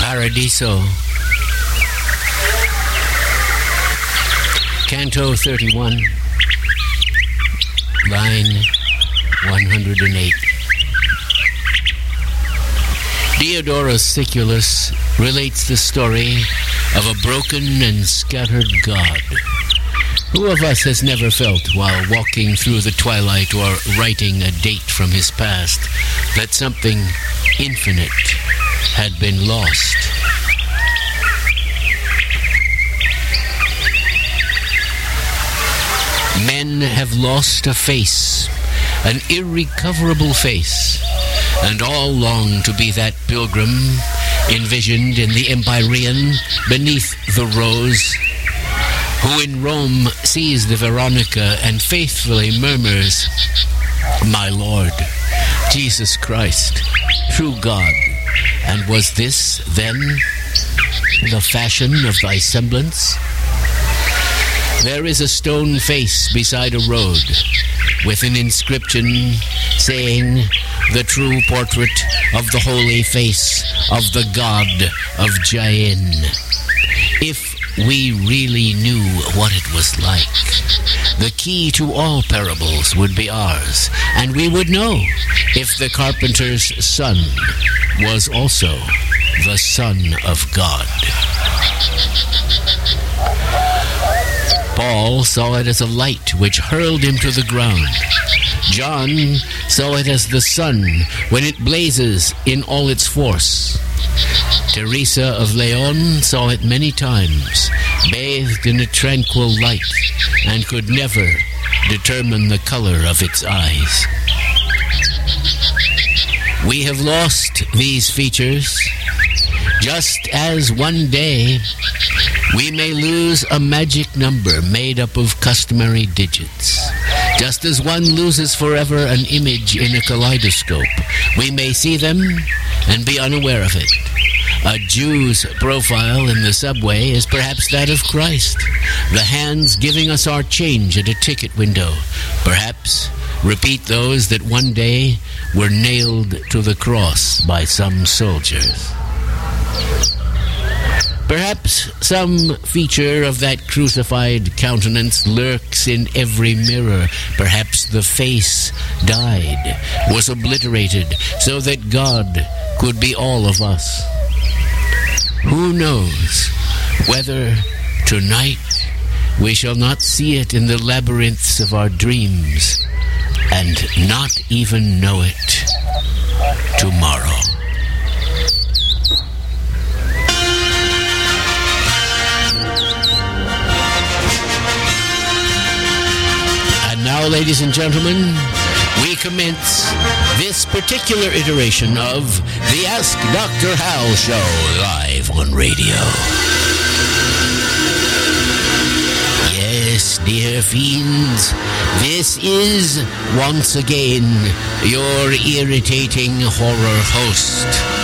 Paradiso, Canto 31, line 108. Diodorus Siculus relates the story of a broken and scattered God. Who of us has never felt, while walking through the twilight or writing a date from his past, that something infinite had been lost? Men have lost a face, an irrecoverable face, and all long to be that pilgrim envisioned in the Empyrean beneath the rose, who in Rome sees the Veronica and faithfully murmurs, "My Lord, Jesus Christ, true God, and was this, then, the fashion of thy semblance?" There is a stone face beside a road, with an inscription saying, "The true portrait of the holy face of the God of Jain." If we really knew what it was like, the key to all parables would be ours, and we would know if the carpenter's son was also the Son of God. Paul saw it as a light which hurled him to the ground. John saw it as the sun when it blazes in all its force. Teresa of Leon saw it many times, bathed in a tranquil light, and could never determine the color of its eyes. We have lost these features, just as one day we may lose a magic number made up of customary digits. Just as one loses forever an image in a kaleidoscope, we may see them and be unaware of it. A Jew's profile in the subway is perhaps that of Christ, the hands giving us our change at a ticket window, perhaps repeat those that one day were nailed to the cross by some soldiers. Perhaps some feature of that crucified countenance lurks in every mirror. Perhaps the face died, was obliterated, so that God could be all of us. Who knows whether tonight we shall not see it in the labyrinths of our dreams and not even know it tomorrow. Now, ladies and gentlemen, we commence this particular iteration of the Ask Dr. Hal Show live on radio. Yes, dear fiends, this is once again your irritating horror host,